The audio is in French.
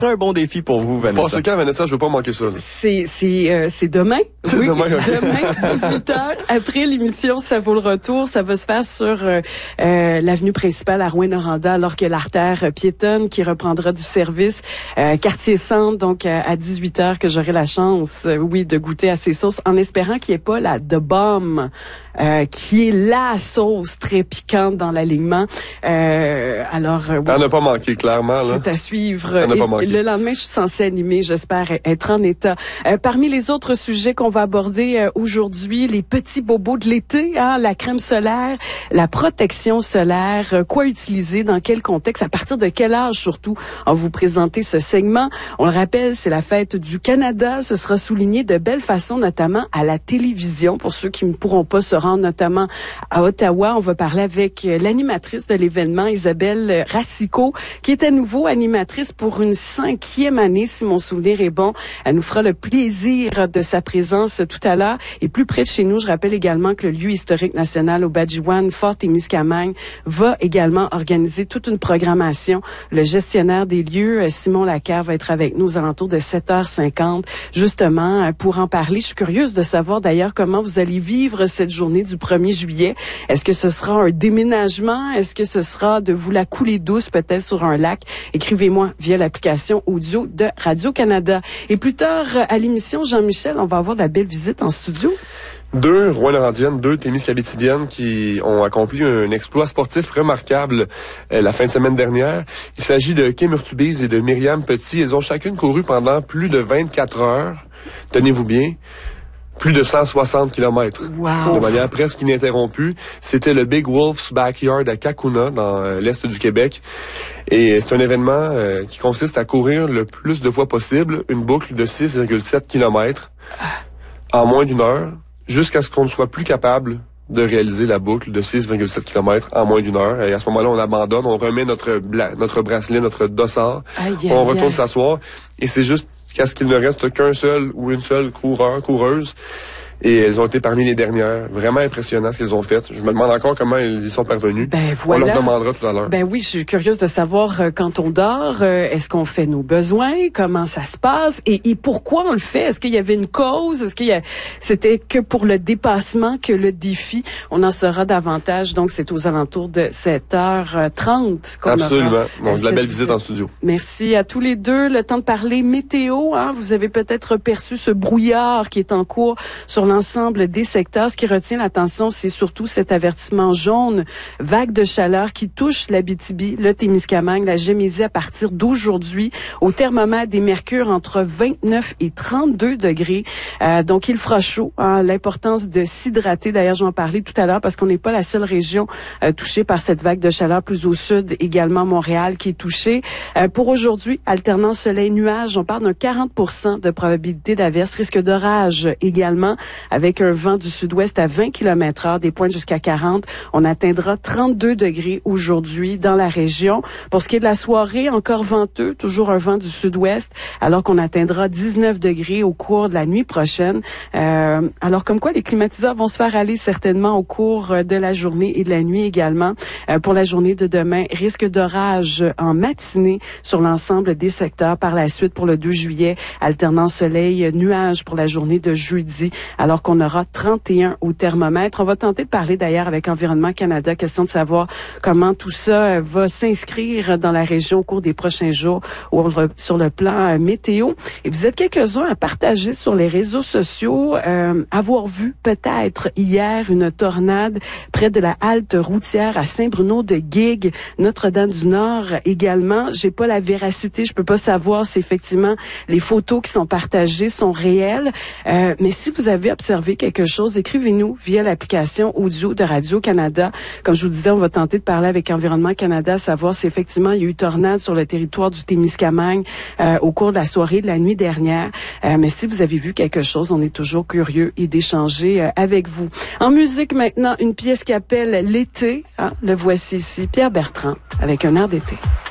Un bon défi pour vous, Vanessa. Passe quand, Vanessa? Je veux pas manquer ça. C'est demain. C'est oui, demain, okay. Demain, 18h. Après l'émission, ça vaut le retour. Ça va se faire sur l'avenue principale à Rouyn-Noranda, alors que l'artère piétonne qui reprendra du service. Quartier Centre, donc à 18h, que j'aurai la chance, de goûter à ces sauces, en espérant qu'il n'y ait pas la The Bomb, qui est la sauce très piquante dans l'alignement. Elle n'a pas manqué, clairement. C'est à suivre. Elle n'a pas manqué. Le lendemain, je suis censée animer, j'espère être en état. Parmi les autres sujets qu'on va aborder aujourd'hui, les petits bobos de l'été, la crème solaire, la protection solaire, quoi utiliser, dans quel contexte, à partir de quel âge surtout. On va vous présenter ce segment. On le rappelle, c'est la fête du Canada. Ce sera souligné de belle façon, notamment à la télévision. Pour ceux qui ne pourront pas se rendre, notamment à Ottawa, on va parler avec l'animatrice de l'événement, Isabelle Racicot, qui est à nouveau animatrice pour une 5e année, si mon souvenir est bon. Elle nous fera le plaisir de sa présence tout à l'heure. Et plus près de chez nous, je rappelle également que le lieu historique national au Badjiwan, Fort-Témiscamingue, va également organiser toute une programmation. Le gestionnaire des lieux, Simon Lacaire, va être avec nous aux alentours de 7h50, justement, pour en parler. Je suis curieuse de savoir d'ailleurs comment vous allez vivre cette journée du 1er juillet. Est-ce que ce sera un déménagement? Est-ce que ce sera de vous la couler douce, peut-être sur un lac? Écrivez-moi via l'application audio de Radio-Canada. Et plus tard à l'émission, Jean-Michel, on va avoir de la belle visite en studio. 2 Rouyn-Norandiennes, 2 Témiscabétibiennes qui ont accompli un exploit sportif remarquable la fin de semaine dernière. Il s'agit de Kim Urtubise et de Myriam Petit. Elles ont chacune couru pendant plus de 24 heures. Tenez-vous bien. Plus de 160 kilomètres. Wow. De manière presque ininterrompue. C'était le Big Wolf's Backyard à Kakuna, dans l'est du Québec. Et c'est un événement qui consiste à courir le plus de fois possible une boucle de 6,7 kilomètres en moins d'une heure, jusqu'à ce qu'on ne soit plus capable de réaliser la boucle de 6,7 km en moins d'une heure. Et à ce moment-là, on abandonne, on remet notre bracelet, notre dossard, on retourne s'asseoir. Et c'est juste qu'à ce qu'il ne reste qu'un seul ou une seule coureuse. Et elles ont été parmi les dernières. Vraiment impressionnant ce qu'elles ont fait. Je me demande encore comment elles y sont parvenues. Voilà. On leur demandera tout à l'heure. Oui, je suis curieuse de savoir quand on dort, est-ce qu'on fait nos besoins, comment ça se passe et pourquoi on le fait. Est-ce qu'il y avait une cause? C'était que pour le dépassement, que le défi? On en saura davantage. Donc, c'est aux alentours de 7h30 qu'on Absolument. Donc, de la belle visite en studio. Merci à tous les deux. Le temps de parler météo. Vous avez peut-être perçu ce brouillard qui est en cours sur l'ensemble des secteurs. Ce qui retient l'attention, c'est surtout cet avertissement jaune, vague de chaleur qui touche l'Abitibi, le Témiscamingue, la Gémésie à partir d'aujourd'hui. Au thermomètre, des mercures entre 29 et 32 degrés. Donc, il fera chaud. L'importance de s'hydrater. D'ailleurs, je vais en parler tout à l'heure parce qu'on n'est pas la seule région touchée par cette vague de chaleur. Plus au sud, également Montréal qui est touchée. Pour aujourd'hui, alternance soleil-nuage. On parle d'un 40% de probabilité d'averse. Risque d'orage également, avec un vent du sud-ouest à 20 km/h, des pointes jusqu'à 40. On atteindra 32 degrés aujourd'hui dans la région. Pour ce qui est de la soirée, encore venteux, toujours un vent du sud-ouest, alors qu'on atteindra 19 degrés au cours de la nuit prochaine. Alors comme quoi, les climatiseurs vont se faire aller certainement au cours de la journée et de la nuit également. Pour la journée de demain, risque d'orage en matinée sur l'ensemble des secteurs. Par la suite, pour le 2 juillet, alternant soleil-nuage pour la journée de jeudi, alors qu'on aura 31 au thermomètre. On va tenter de parler d'ailleurs avec Environnement Canada, question de savoir comment tout ça va s'inscrire dans la région au cours des prochains jours sur le plan météo. Et vous êtes quelques-uns à partager sur les réseaux sociaux, avoir vu peut-être hier une tornade près de la halte routière à Saint-Bruno-de-Guigues, Notre-Dame-du-Nord également. J'ai pas la véracité, je peux pas savoir si effectivement les photos qui sont partagées sont réelles, mais si vous avez observé quelque chose, écrivez-nous via l'application audio de Radio-Canada. Comme je vous disais, on va tenter de parler avec Environnement Canada, savoir si effectivement il y a eu tornade sur le territoire du Témiscamingue au cours de la soirée de la nuit dernière. Mais si vous avez vu quelque chose, on est toujours curieux et d'échanger avec vous. En musique maintenant, une pièce qui appelle L'été. Le voici ici, Pierre Bertrand, avec un air d'été.